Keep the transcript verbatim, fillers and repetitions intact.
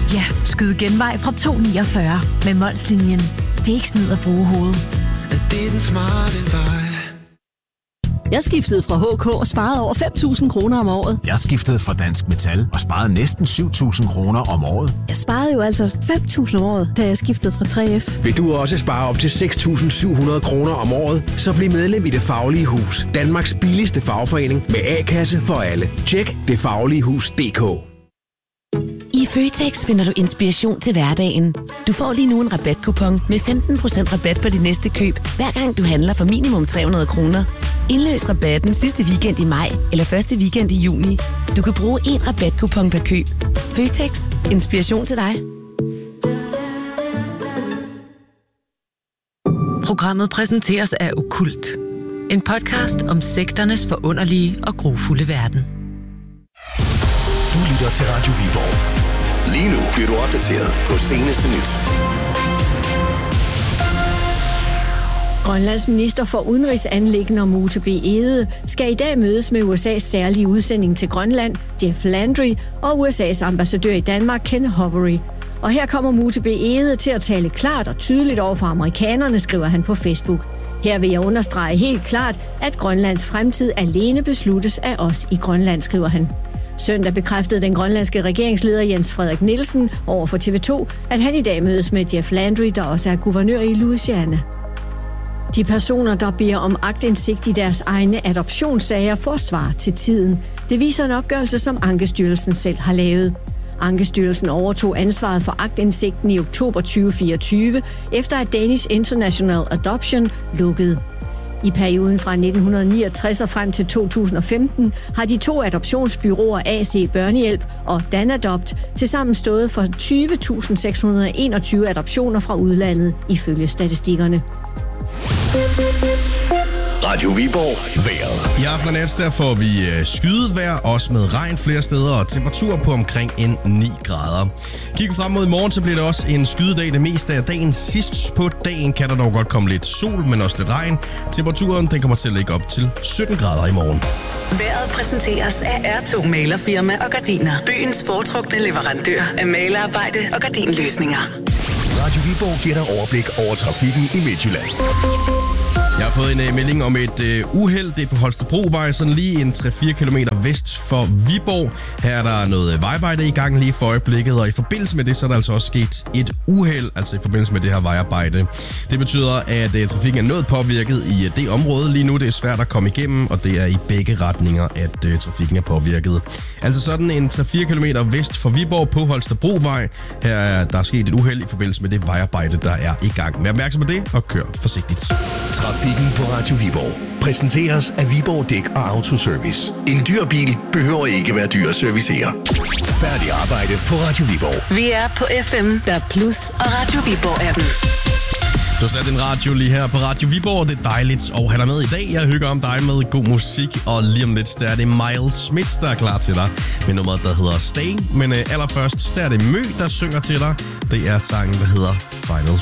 Ja, skyd genvej fra to komma niogfyrre med Molslinjen. Det er ikke snyd at bruge hovedet. Det er den smarte vej. Jeg skiftede fra H K og sparede over fem tusind kroner om året. Jeg skiftede fra Dansk Metal og sparede næsten syv tusind kroner om året. Jeg sparede jo altså fem tusind om året, da jeg skiftede fra tre F. Vil du også spare op til seks tusind syv hundrede kroner om året? Så bliv medlem i Det Faglige Hus. Danmarks billigste fagforening med A-kasse for alle. Tjek det faglige hus punktum d k. I Føtex finder du inspiration til hverdagen. Du får lige nu en rabatkupon med femten procent rabat på dit næste køb, hver gang du handler for minimum tre hundrede kroner. Indløs rabatten sidste weekend i maj eller første weekend i juni. Du kan bruge én rabatkupon per køb. Føtex. Inspiration til dig. Programmet præsenteres af Okkult. En podcast om sekternes forunderlige og grufulde verden. Du lytter til Radio Viborg. Lige nu bliver du opdateret på seneste nyt. Grønlands minister for udenrigsanliggender Mute B. Egede skal i dag mødes med U S A's særlige udsending til Grønland, Jeff Landry, og U S A's ambassadør i Danmark, Ken Hovery. Og her kommer Mute B. Egede til at tale klart og tydeligt over for amerikanerne, skriver han på Facebook. Her vil jeg understrege helt klart, at Grønlands fremtid alene besluttes af os i Grønland, skriver han. Søndag bekræftede den grønlandske regeringsleder Jens Frederik Nielsen over for T V to, at han i dag mødes med Jeff Landry, der også er guvernør i Louisiana. De personer, der beder om aktindsigt i deres egne adoptionssager, får svar til tiden. Det viser en opgørelse, som Ankestyrelsen selv har lavet. Ankestyrelsen overtog ansvaret for aktindsigten i oktober tyve fireogtyve, efter at Danish International Adoption lukkede. I perioden fra nitten niogtres og frem til to tusind og femten har de to adoptionsbyråer A C Børnehjælp og Danadopt tilsammen stået for tyve tusind seks hundrede og enogtyve adoptioner fra udlandet, ifølge statistikkerne. Radio Viborg. Vejret. I aften og nat der får vi skydevejr, også med regn flere steder og temperatur på omkring en ni grader. Kigger frem mod i morgen, så bliver det også en skydedag det meste af dagen. Sidst på dagen kan der dog godt komme lidt sol, men også lidt regn. Temperaturen den kommer til at ligge op til sytten grader i morgen. Vejret præsenteres af R to Malerfirma og Gardiner. Byens foretrukne leverandør af malerarbejde og gardinløsninger. Radio Viborg giver dig overblik over trafikken i Midtjylland. Jeg har fået en uh, melding om et uh, uheld. Det er på Holstebrovej, sådan lige en tre til fire kilometer vest for Viborg. Her er der noget vejarbejde i gang lige for øjeblikket, og i forbindelse med det, så er der altså også sket et uheld, altså i forbindelse med det her vejarbejde. Det betyder, at uh, trafikken er noget påvirket i uh, det område lige nu. Det er svært at komme igennem, og det er i begge retninger, at uh, trafikken er påvirket. Altså sådan en tre til fire kilometer vest for Viborg på Holstebrovej. Her er der sket et uheld i forbindelse med det vejarbejde, der er i gang. Vær opmærksom på det, og kør forsigtigt. Trafikken på Radio Viborg præsenteres af Viborg Dæk og Autoservice. En dyr bil behøver ikke være dyr at servicere. Færdig arbejde på Radio Viborg. Vi er på F M, der Plus og Radio Viborg-appen. Du har sat en radio lige her på Radio Viborg. Det er dejligt at have dig med i dag. Jeg hygger om dig med god musik, og lige om lidt, der er det Miles Smith, der er klar til dig med nummeret, der hedder Stay. Men øh, allerførst, der er det Mø, der synger til dig. Det er sangen, der hedder Final